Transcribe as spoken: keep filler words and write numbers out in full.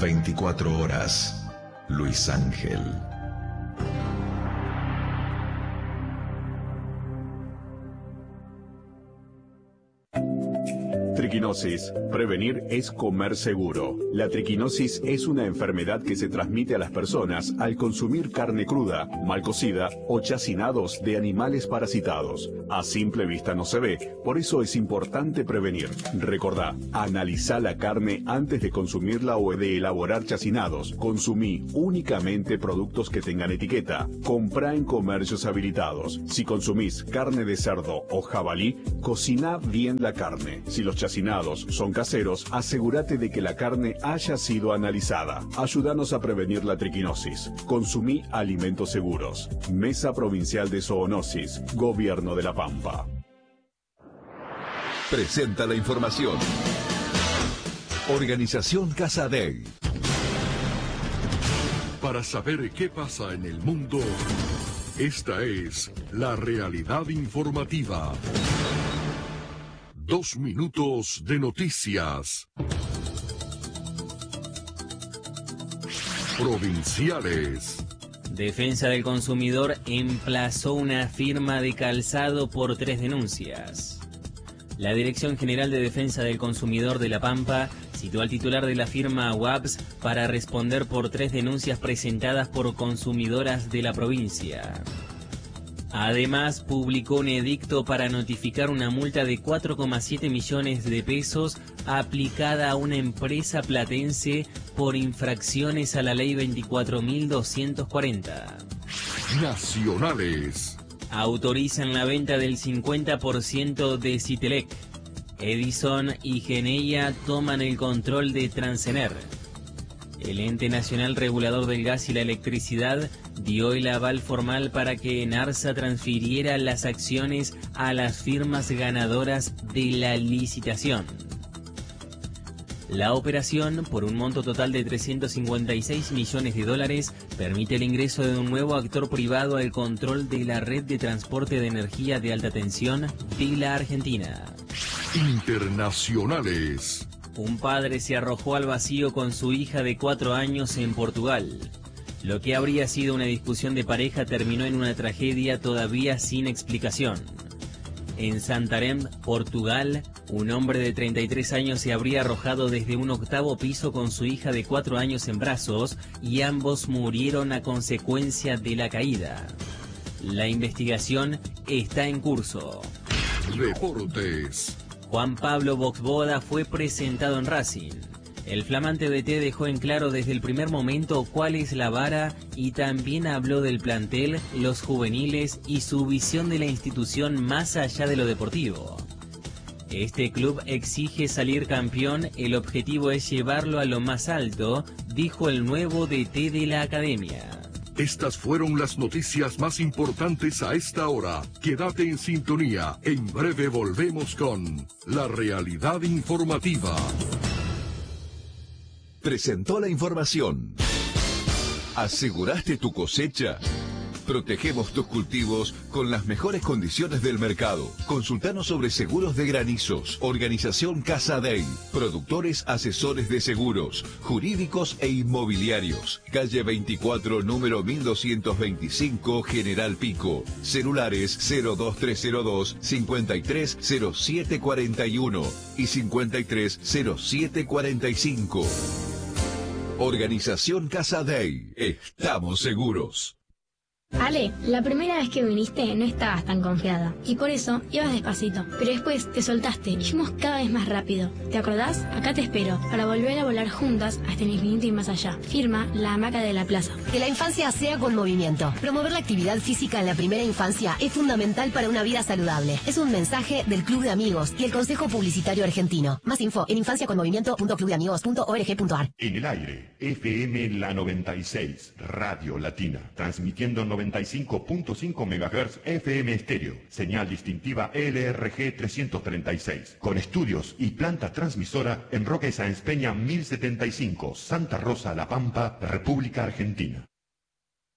veinticuatro horas. Luis Ángel. Triquinosis. Prevenir es comer seguro. La triquinosis es una enfermedad que se transmite a las personas al consumir carne cruda, mal cocida o chacinados de animales parasitados. A simple vista no se ve, por eso es importante prevenir. Recordá, analizá la carne antes de consumirla o de elaborar chacinados. Consumí únicamente productos que tengan etiqueta. Comprá en comercios habilitados. Si consumís carne de cerdo o jabalí, cocina bien la carne. Si los chacinados son caseros, asegúrate de que la carne haya sido analizada. Ayúdanos a prevenir la triquinosis. Consumí alimentos seguros. Mesa Provincial de Zoonosis, Gobierno de La Pampa. Presenta la información. Organización Casadei. Para saber qué pasa en el mundo, esta es la realidad informativa. Dos minutos de noticias. Provinciales. Defensa del Consumidor emplazó una firma de calzado por tres denuncias. La Dirección General de Defensa del Consumidor de La Pampa citó al titular de la firma W A P S para responder por tres denuncias presentadas por consumidoras de la provincia. Además, publicó un edicto para notificar una multa de cuatro coma siete millones de pesos aplicada a una empresa platense por infracciones a la ley veinticuatro mil doscientos cuarenta. Nacionales. Autorizan la venta del cincuenta por ciento de Citelec. Edison y Geneia toman el control de Transener. El Ente Nacional Regulador del Gas y la Electricidad dio el aval formal para que Enarsa transfiriera las acciones a las firmas ganadoras de la licitación. La operación, por un monto total de trescientos cincuenta y seis millones de dólares, permite el ingreso de un nuevo actor privado al control de la red de transporte de energía de alta tensión de la Argentina. Internacionales. Un padre se arrojó al vacío con su hija de cuatro años en Portugal. Lo que habría sido una discusión de pareja terminó en una tragedia todavía sin explicación. En Santarém, Portugal, un hombre de treinta y tres años se habría arrojado desde un octavo piso con su hija de cuatro años en brazos y ambos murieron a consecuencia de la caída. La investigación está en curso. Deportes. Juan Pablo Boxboda fue presentado en Racing. El flamante D T dejó en claro desde el primer momento cuál es la vara y también habló del plantel, los juveniles y su visión de la institución más allá de lo deportivo. Este club exige salir campeón, el objetivo es llevarlo a lo más alto, dijo el nuevo D T de la academia. Estas fueron las noticias más importantes a esta hora. Quédate en sintonía. En breve volvemos con la realidad informativa. Presentó la información. ¿Aseguraste tu cosecha? Protegemos tus cultivos con las mejores condiciones del mercado. Consultanos sobre seguros de granizos. Organización Casadei. Productores asesores de seguros, jurídicos e inmobiliarios. Calle veinticuatro, número mil doscientos veinticinco, General Pico. Celulares cero dos tres cero dos, cincuenta y tres cero siete cuarenta y uno y cincuenta y tres cero siete cuarenta y cinco. Organización Casadei. Estamos seguros. Ale, la primera vez que viniste no estabas tan confiada y por eso ibas despacito, pero después te soltaste y fuimos cada vez más rápido. ¿Te acordás? Acá te espero para volver a volar juntas hasta el infinito y más allá. Firma La Hamaca de la Plaza. Que la infancia sea con movimiento. Promover la actividad física en la primera infancia es fundamental para una vida saludable. Es un mensaje del Club de Amigos y el Consejo Publicitario Argentino. Más info en infancia con movimiento punto club de amigos punto org punto ar. En el aire, F M La noventa y seis, Radio Latina, transmitiendo noventa y cinco punto cinco megahertz F M estéreo, señal distintiva L R G trescientos treinta y seis, con estudios y planta transmisora en Roque Sáenz Peña mil setenta y cinco, Santa Rosa, La Pampa, República Argentina.